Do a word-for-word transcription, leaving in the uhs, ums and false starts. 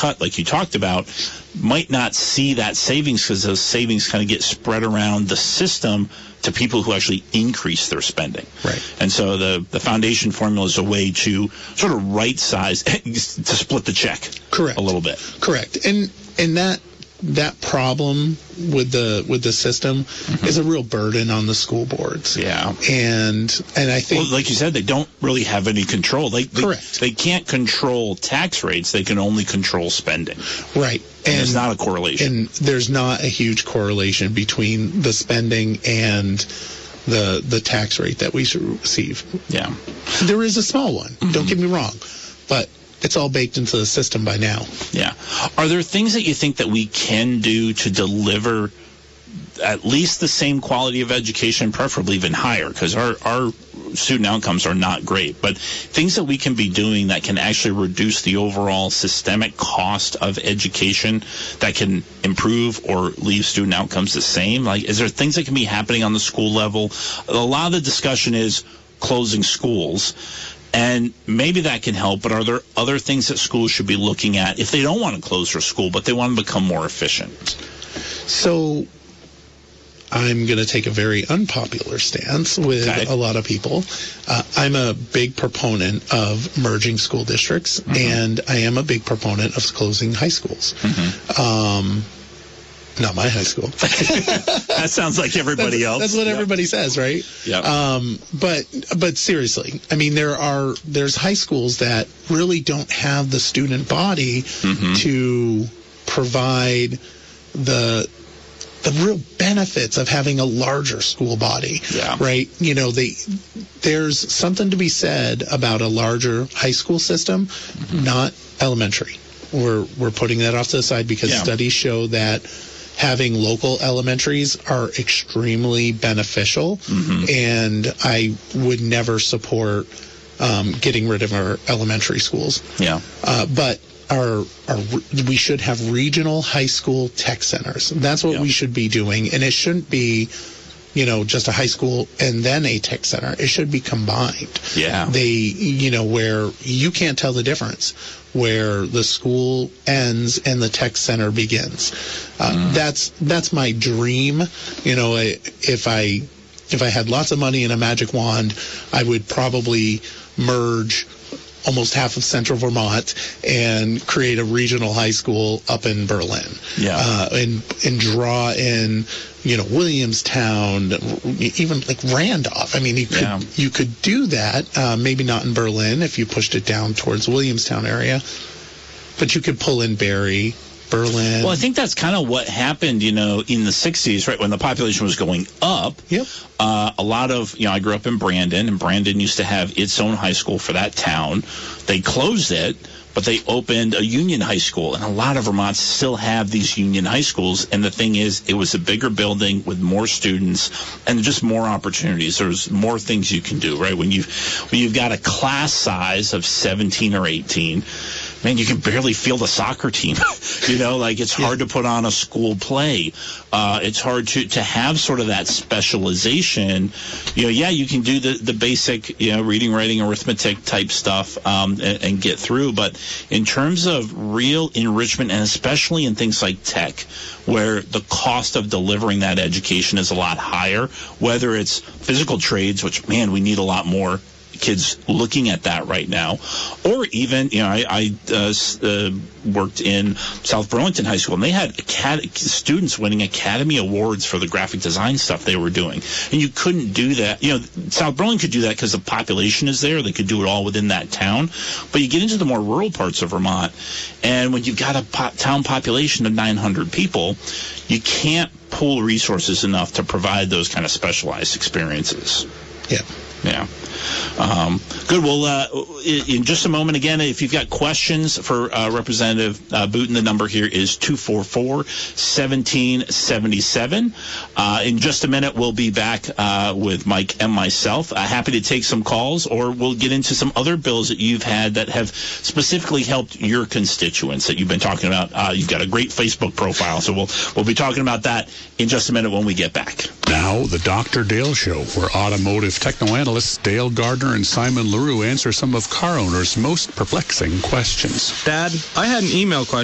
cut, like you talked about, might not see that savings because those savings kind of get spread around the system to people who actually increase their spending. Right. And so the, the foundation formula is a way to sort of right size, to split the check. Correct. A little bit. Correct. And and that that problem with the with the system mm-hmm. is a real burden on the school boards. Yeah. And and I think, well, like you said, they don't really have any control. They, they, Correct. They can't control tax rates. They can only control spending. Right. And, and there's not a correlation. And there's not a huge correlation between the spending and the the tax rate that we receive. Yeah. There is a small one. Mm-hmm. Don't get me wrong. But it's all baked into the system by now. Yeah. Are there things that you think that we can do to deliver at least the same quality of education, preferably even higher? Because our, our student outcomes are not great. But things that we can be doing that can actually reduce the overall systemic cost of education that can improve or leave student outcomes the same? Like, is there things that can be happening on the school level? A lot of the discussion is closing schools. And maybe that can help, but are there other things that schools should be looking at if they don't want to close their school, but they want to become more efficient? So I'm going to take a very unpopular stance with okay. a lot of people. Uh, I'm a big proponent of merging school districts, mm-hmm. and I am a big proponent of closing high schools. Mm-hmm. Um, Not my high school. That sounds like everybody that's, else. That's what yep. everybody says, right? Yeah. Um, but but seriously, I mean, there are there's high schools that really don't have the student body mm-hmm. to provide the the real benefits of having a larger school body. Yeah. Right. You know, they there's something to be said about a larger high school system, mm-hmm. not elementary. We're we're putting that off to the side because yeah. studies show that having local elementaries are extremely beneficial, mm-hmm. and I would never support um, getting rid of our elementary schools. Yeah. Uh, but our, our we should have regional high school tech centers. That's what yeah. we should be doing, and it shouldn't be, you know, just a high school and then a tech center. It should be combined. Yeah. They, you know, where you can't tell the difference, where the school ends and the tech center begins. Uh, mm. That's that's my dream. You know, if I if I had lots of money and a magic wand, I would probably merge almost half of central Vermont and create a regional high school up in Berlin. Yeah. Uh, and and draw in, you know, Williamstown, even like Randolph. I mean, you could yeah. you could do that. Uh, maybe not in Berlin if you pushed it down towards Williamstown area, but you could pull in Barrie, Berlin. Well, I think that's kind of what happened, you know, in the sixties, right, when the population was going up. Yep. Uh, a lot of, you know, I grew up in Brandon, and Brandon used to have its own high school for that town. They closed it, but they opened a union high school, and a lot of Vermonts still have these union high schools. And the thing is, it was a bigger building with more students and just more opportunities. There's more things you can do, right? When you when you've got a class size of seventeen or eighteen, man, you can barely field a soccer team. You know, like it's hard yeah. to put on a school play. Uh, it's hard to, to have sort of that specialization. You know, yeah, you can do the, the basic, you know, reading, writing, arithmetic type stuff um, and, and get through. But in terms of real enrichment, and especially in things like tech, where the cost of delivering that education is a lot higher, whether it's physical trades, which, man, we need a lot more kids looking at that right now, or even, you know, I, I uh, uh, worked in South Burlington High School, and they had acad- students winning Academy Awards for the graphic design stuff they were doing. And you couldn't do that. You know, South Burlington could do that because the population is there. They could do it all within that town. But you get into the more rural parts of Vermont, and when you've got a po- town population of nine hundred people, you can't pool resources enough to provide those kind of specialized experiences. Yeah. Yeah. Um, good. Well, uh, in just a moment, again, if you've got questions for uh, Representative uh, Booten, the number here is two four four, one seven seven seven. Uh, in just a minute, we'll be back uh, with Mike and myself. Uh, happy to take some calls, or we'll get into some other bills that you've had that have specifically helped your constituents that you've been talking about. Uh, you've got a great Facebook profile, so we'll we'll be talking about that in just a minute when we get back. Now, the Doctor Dale Show, where automotive techno-analysts Dale Gardner and Simon LaRue answer some of car owners' most perplexing questions. Dad, I had an email question.